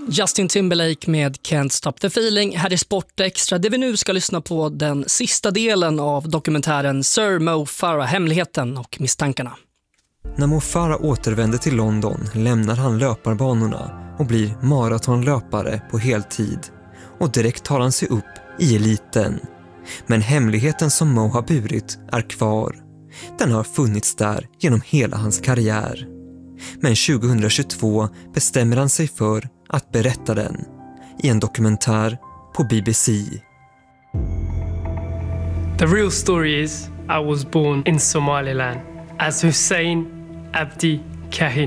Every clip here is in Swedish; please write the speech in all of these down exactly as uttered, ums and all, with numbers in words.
Justin Timberlake med Can't Stop the Feeling här i Sportextra, där vi nu ska lyssna på den sista delen av dokumentären Sir Mo Farah, hemligheten och misstankarna. När Mo Farah återvänder till London lämnar han löparbanorna och blir maratonlöpare på heltid. Och direkt tar han sig upp i eliten. Men hemligheten som Mo har burit är kvar. Den har funnits där genom hela hans karriär. Men tjugohundratjugotvå bestämmer han sig för att berätta den i en dokumentär på B B C. The real story is I was born in Somaliland as Hussein Abdi Kahin.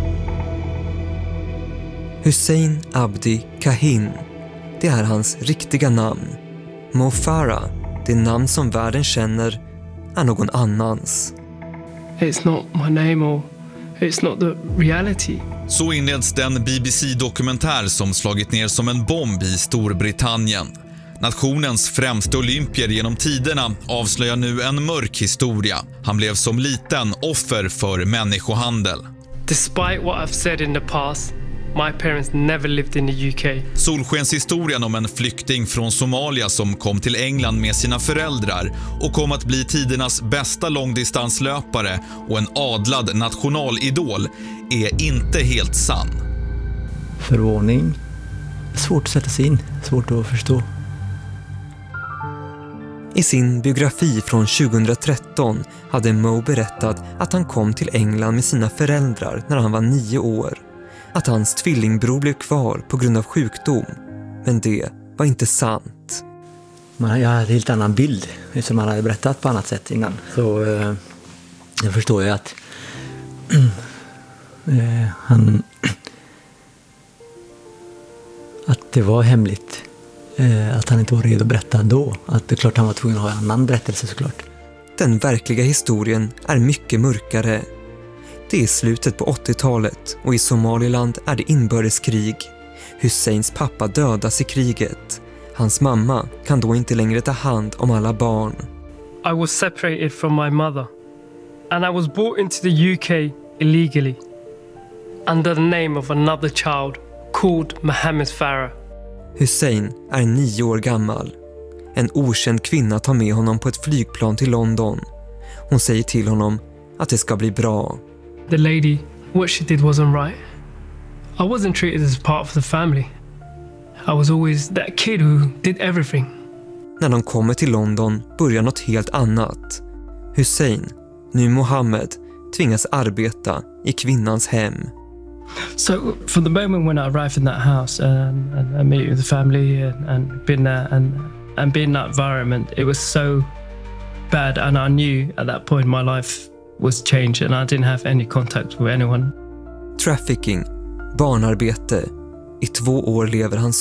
Hussein Abdi Kahin, det är hans riktiga namn. Mo Farah, det namn som världen känner, är någon annans. It's not my name or it's not the reality. Så inleds den B B C-dokumentär som slagit ner som en bomb i Storbritannien. Nationens främsta olympier genom tiderna avslöjar nu en mörk historia. Han blev som liten offer för människohandel. Despite what I've said in the past, my parents never lived in the U K. Solskenshistorien om en flykting från Somalia som kom till England med sina föräldrar och kom att bli tidernas bästa långdistanslöpare och en adlad nationalidol är inte helt sann. Förvåning. Svårt att sätta sig in, svårt att förstå. I sin biografi från tjugohundratretton hade Mo berättat att han kom till England med sina föräldrar när han var nio år. Att hans tvillingbror blev kvar på grund av sjukdom. Men det var inte sant. Man, jag hade en helt annan bild som han hade berättat på annat sätt innan. Så eh, jag förstår ju att eh, han att det var hemligt. Eh, att han inte var redo att berätta då. Att det är klart han var tvungen att ha en annan berättelse såklart. Den verkliga historien är mycket mörkare. Det är slutet på åttiotalet och i Somaliland är det inbördeskrig. Husseins pappa dödas i kriget. Hans mamma kan då inte längre ta hand om alla barn. I was separated from my mother and I was brought into the U K illegally under the name of another child called Mohammed Farah. Hussein är nio år gammal. En okänd kvinna tar med honom på ett flygplan till London. Hon säger till honom att det ska bli bra. The lady, what she did wasn't right. I wasn't treated as part of the family. I was always that kid who did everything. När de kommer till London börjar något helt annat. Hussein, nu Mohammed, tvingas arbeta i kvinnans hem. So from the moment when I arrived in that house and, and I met with the family and, and been there and, and being in that environment, it was so bad, and I knew at that point my life was changed and I didn't have any contact with anyone. Trafficking, barnarbete. I två år lever han